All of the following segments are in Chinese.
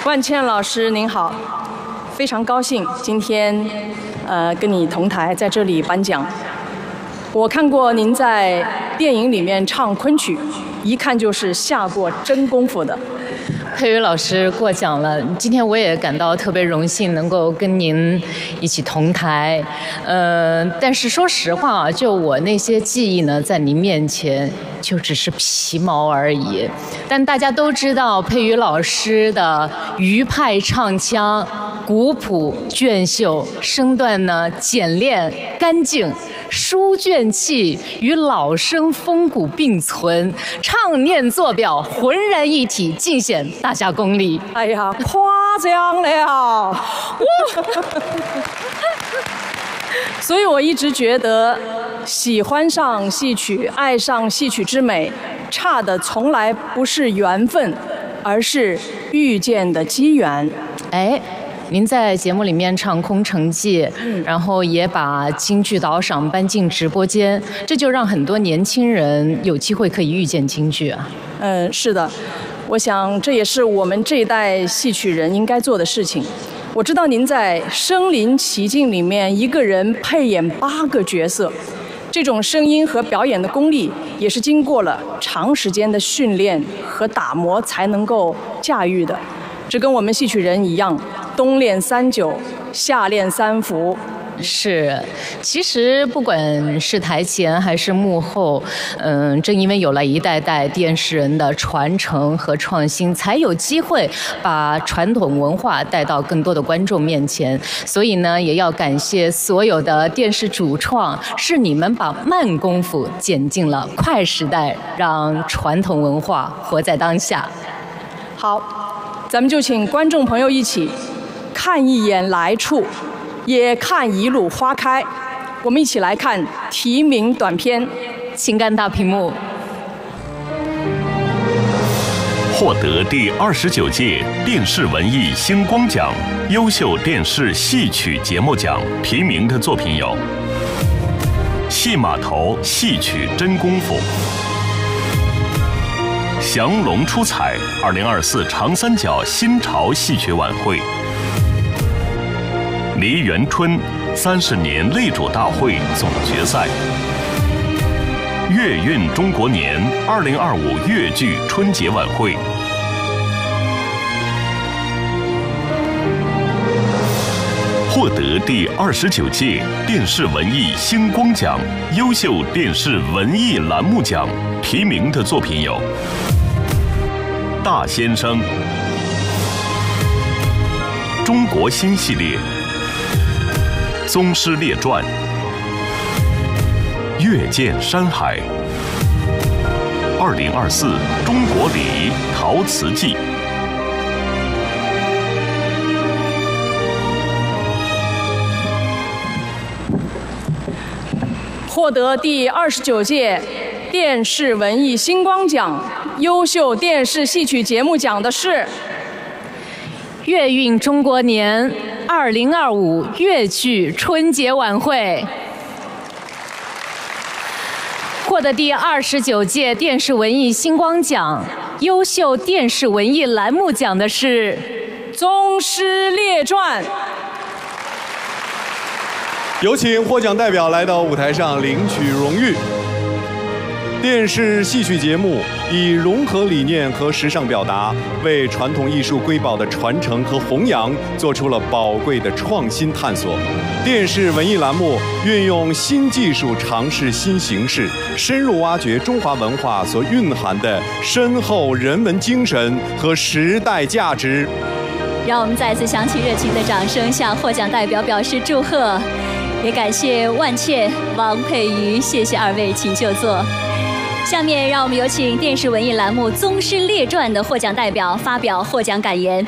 万茜老师您好，非常高兴今天跟你同台在这里颁奖。我看过您在电影里面唱昆曲，一看就是下过真功夫的。 佩瑜老师过奖了，今天我也感到特别荣幸能够跟您一起同台。但是说实话啊，就我那些技艺呢，在您面前就只是皮毛而已。但大家都知道，佩瑜老师的余派唱腔古朴隽秀，声段呢简练干净，书卷气与老生风骨并存，唱念做表浑然一体，尽显大家功力。 哎呀，夸奖了！所以我一直觉得，喜欢上戏曲，爱上戏曲之美，差的从来不是缘分，而是遇见的机缘。 哎。您在节目里面唱《空城计》，然后也把京剧导赏搬进直播间，这就让很多年轻人有机会可以遇见京剧啊。 是的，我想这也是我们这一代戏曲人应该做的事情。我知道您在《身临其境》里面一个人配演8个角色，这种声音和表演的功力也是经过了长时间的训练和打磨才能够驾驭的。这跟我们戏曲人一样，冬练3九，夏练3伏。 是，其实不管是台前还是幕后，正因为有了一代代电视人的传承和创新，才有机会把传统文化带到更多的观众面前。所以呢，也要感谢所有的电视主创，是你们把慢功夫剪进了快时代，让传统文化活在当下。 好，咱们就请观众朋友一起看一眼来处，也看一路花开。我们一起来看提名短片， 请看大屏幕。 获得第29届电视文艺星光奖优秀电视戏曲节目奖提名的作品有《戏码头戏曲真功夫》、降龙出彩2024长三角新潮戏曲晚会、梨园春30年擂主大会总决赛、粤韵中国年2025粤剧春节晚会、获得第29届电视文艺星光奖优秀电视文艺栏目奖提名的作品有《大先生》、中国新系列、宗师列传、阅见山海、2024中国礼陶瓷记。 获得第29届电视文艺星光奖优秀电视戏曲节目奖的是粤韵中国年2025粤剧春节晚会。获得第29届电视文艺星光奖优秀电视文艺栏目奖的是 《宗师列传》。 有请获奖代表来到舞台上领取荣誉。电视戏曲节目以融合理念和时尚表达，为传统艺术瑰宝的传承和弘扬做出了宝贵的创新探索。电视文艺栏目运用新技术，尝试新形式，深入挖掘中华文化所蕴含的深厚人文精神和时代价值。 让我们再次响起热情的掌声，向获奖代表表示祝贺。也感谢万茜、王佩瑜，谢谢2位，请就座。下面让我们有请电视文艺栏目《宗师列传》的获奖代表发表获奖感言。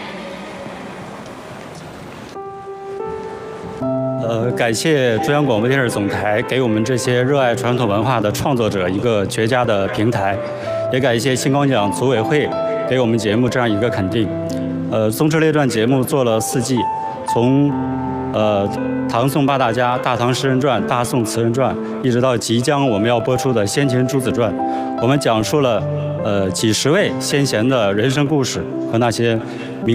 感谢中央广播电视总台给我们这些热爱传统文化的创作者一个绝佳的平台，也感谢星光奖组委会给我们节目这样一个肯定。宗师列传节目做了4季，从唐宋八大家、大唐诗人传、大宋词人传，一直到即将我们要播出的先秦诸子传，我们讲述了几十位先贤的人生故事和那些